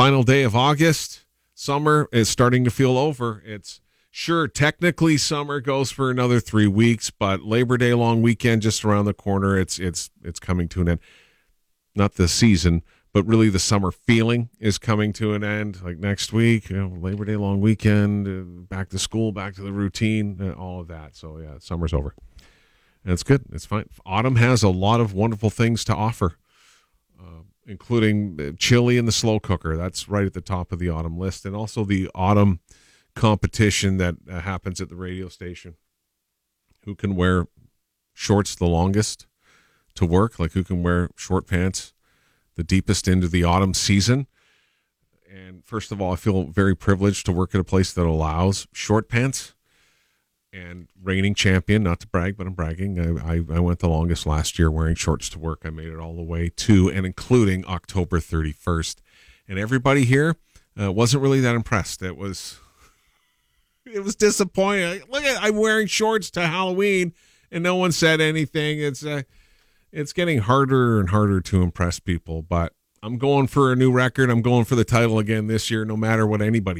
Final day of August. Summer is starting to feel over. It's sure, technically summer goes for another 3 weeks, but Labor Day long weekend just around the corner. It's coming to an end. Not the season, but really the summer feeling is coming to an end. Like next week, Labor Day long weekend, back to school, back to the routine, all of that. So yeah, summer's over. And it's good. It's fine. Autumn has a lot of wonderful things to offer, including chili and the slow cooker. That's right at the top of the autumn list. And also the autumn competition that happens at the radio station. Who can wear shorts the longest to work? Like who can wear short pants the deepest into the autumn season? And first of all, I feel very privileged to work at a place that allows short pants. And reigning champion, not to brag, but I'm bragging. I went the longest last year wearing shorts to work. I made it all the way to and including October 31st. And everybody here wasn't really that impressed. It was disappointing. Look I'm wearing shorts to Halloween, and no one said anything. It's getting harder and harder to impress people. But I'm going for a new record. I'm going for the title again this year, no matter what anybody